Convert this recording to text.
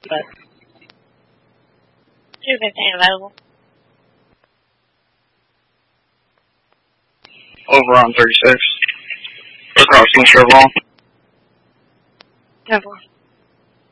but 215 available. Over on 36. Across from Chevron. 10-4.